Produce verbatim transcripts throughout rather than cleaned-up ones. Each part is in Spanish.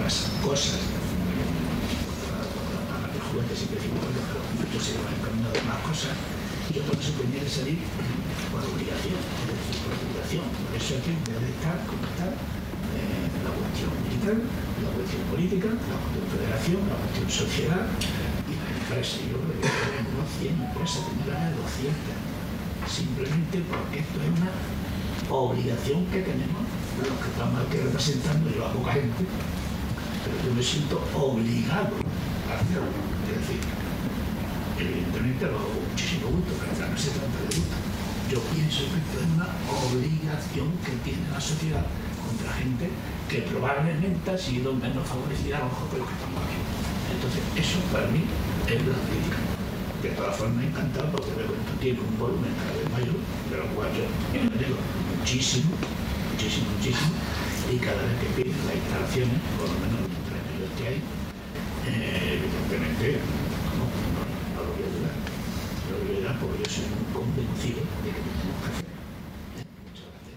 otras cosas. El juguete siempre decimos que los adultos se van encaminando a más cosas, y otros se tenían que salir por obligación, es decir, por obligación. Por eso hay que estar como está eh, la cuestión militar, la cuestión política, la cuestión federación, la cuestión sociedad y la empresa. Yo creo que tenemos cien empresas, tenemos más de doscientas, simplemente porque esto es una obligación que tenemos los que estamos aquí representando, yo a poca gente, pero yo me siento obligado a hacerlo. Es decir, evidentemente lo hago con muchísimo gusto, pero acá no se trata de gusto. Yo pienso que esto es una obligación que tiene la sociedad contra gente que probablemente ha sido menos favorecida a lo mejor que los que estamos aquí. Entonces, eso para mí es la crítica. De todas formas, encantado porque veo que esto tiene un volumen cada vez mayor, de lo cual yo me alegro muchísimo, muchísimo, muchísimo, y cada vez que piden las instalaciones, por lo menos los tres millones que hay, eh, evidentemente, no, no, no lo voy a ayudar. No lo voy a ayudar porque yo soy muy convencido de que tenemos que hacer. ¿Eh? Muchas gracias.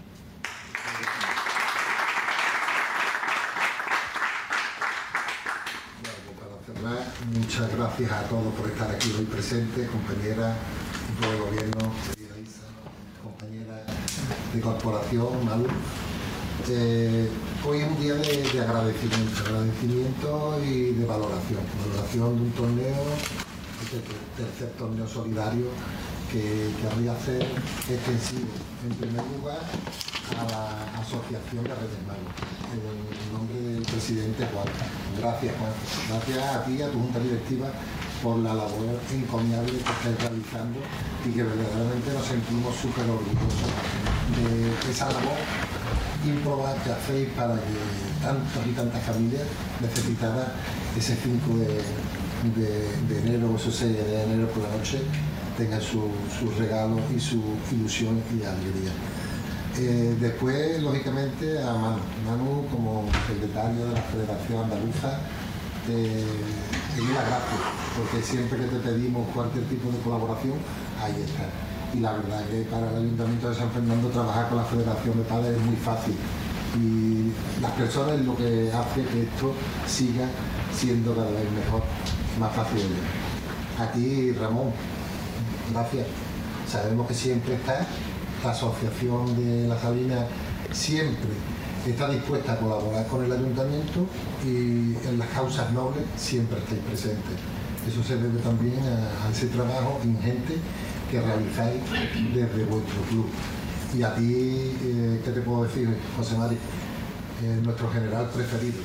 Muchas gracias a todos por estar aquí hoy presentes, compañeras de gobierno, querida Isa, compañera de corporación, Malu. Eh, hoy es un día de, de agradecimiento, agradecimiento y de valoración, valoración de un torneo, el tercer torneo solidario que querría hacer extensivo, en primer lugar, a la Asociación de Reyes Magos, en nombre del presidente Juan. Gracias, Juan. Gracias a ti y a tu junta directiva por la labor encomiable que estáis realizando y que verdaderamente nos sentimos súper orgullosos de esa labor ímproba que hacéis para que tantas y tantas familias necesitadas ese cinco de enero o ese seis de enero por la noche tengan sus su regalos y su ilusión y alegría. Eh, después, lógicamente, a Manu. Manu, como secretario de la Federación Andaluza, te doy las gracias, porque siempre que te pedimos cualquier tipo de colaboración, ahí está. Y la verdad que para el Ayuntamiento de San Fernando trabajar con la Federación de Padres es muy fácil. Y las personas es lo que hace que esto siga siendo cada vez mejor, más fácil. A ti, Ramón, gracias. Sabemos que siempre estás. La Asociación de la Salina siempre está dispuesta a colaborar con el Ayuntamiento y en las causas nobles siempre estáis presentes. Eso se debe también a, a ese trabajo ingente que realizáis desde vuestro club. Y a ti, eh, ¿qué te puedo decir, José Mari? Eh, nuestro general preferido.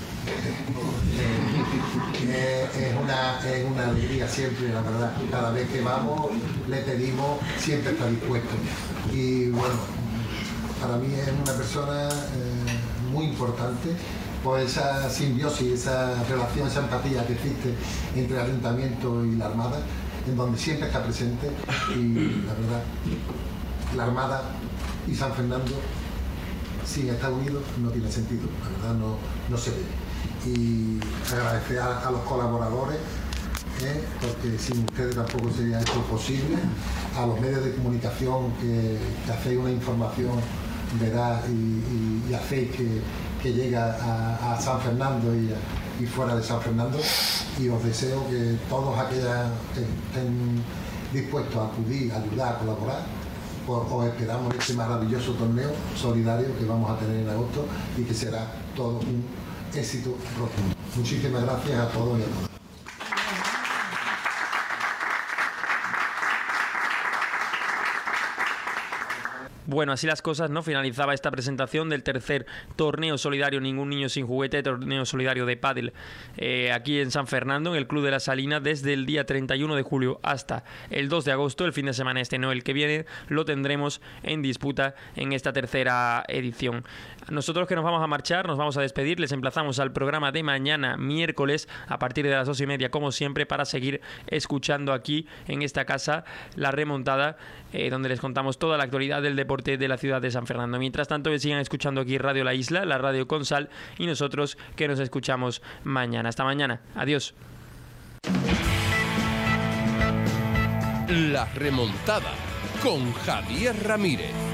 eh, es, una, es una alegría siempre, la verdad. Cada vez que vamos, le pedimos, siempre está dispuesto. Y bueno, para mí es una persona eh, muy importante por esa simbiosis, esa relación, esa empatía que existe entre el Ayuntamiento y la Armada, en donde siempre está presente. Y la verdad, la Armada y San Fernando sin Estados Unidos no tiene sentido, la verdad no, no se ve. Y agradecer a, a los colaboradores, ¿eh? porque sin ustedes tampoco sería esto posible, a los medios de comunicación que, que hacéis una información veraz y, y, y hacéis que, que llegue a, a San Fernando y, a, y fuera de San Fernando, y os deseo que todos aquellos que estén dispuestos a acudir, a ayudar, a colaborar, Os, os esperamos este maravilloso torneo solidario que vamos a tener en agosto y que será todo un éxito rotundo. Muchísimas gracias a todos y a todas. Bueno, así las cosas, ¿no? Finalizaba esta presentación del tercer torneo solidario Ningún Niño Sin Juguete, torneo solidario de pádel eh, aquí en San Fernando, en el Club de la Salina, desde el día treinta y uno de julio hasta el dos de agosto. El fin de semana este, no el que viene, lo tendremos en disputa en esta tercera edición. Nosotros que nos vamos a marchar, nos vamos a despedir, les emplazamos al programa de mañana, miércoles, a partir de las dos y media, como siempre, para seguir escuchando aquí en esta casa La Remontada, eh, donde les contamos toda la actualidad del deporte de la ciudad de San Fernando. Mientras tanto, que sigan escuchando aquí Radio La Isla, la radio con sal, y nosotros que nos escuchamos mañana. Hasta mañana. Adiós. La Remontada con Javier Ramírez.